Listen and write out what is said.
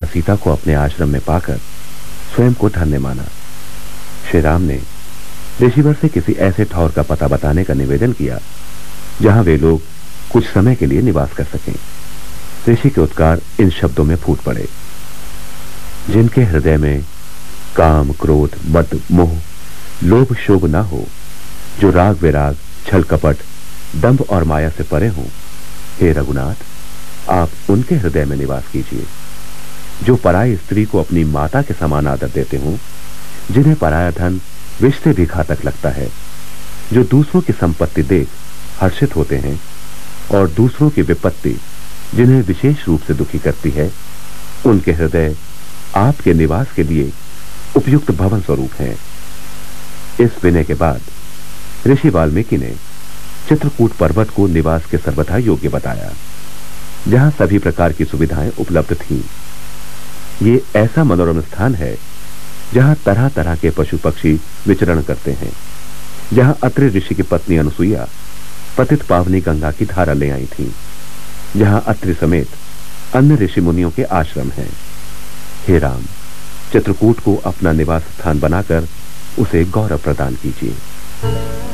सीता को अपने आश्रम में पाकर स्वयं को धन्य माना। श्री राम ने ऋषिवर से किसी ऐसे ठौर का पता बताने का निवेदन किया जहां वे लोग कुछ समय के लिए निवास कर सकें। ऋषि के उद्गार इन शब्दों में फूट पड़े, जिनके हृदय में काम, क्रोध, मद, मोह, लोभ, शोभ न हो, जो राग, विराग, छल, कपट, दंभ और माया से परे हों, हे रघुनाथ, आप उनके हृदय में निवास कीजिए। जो पराई स्त्री को अपनी माता के समान आदर देते हों, जिन्हें पराया धन विष से भी घातक लगता है, जो दूसरों की संपत्ति देख हर्षित होते हैं और दूसरों की विपत्ति जिन्हें विशेष रूप से दुखी करती है, उनके हृदय आपके निवास के लिए उपयुक्त भवन स्वरूप हैं। इस विनय के बाद ऋषि वाल्मीकि ने चित्रकूट पर्वत को निवास के सर्वथा योग्य बताया, जहां सभी प्रकार की सुविधाएं उपलब्ध थीं। ये ऐसा मनोरम स्थान है जहां तरह तरह के पशु पक्षी विचरण करते हैं, जहां अत्रि ऋषि की पत्नी अनुसुईया पतित पावनी गंगा की धारा ले आई थी, जहां अत्रि समेत अन्य ऋषि मुनियों के आश्रम हैं। हे राम, चित्रकूट को अपना निवास स्थान बनाकर उसे गौरव प्रदान कीजिए।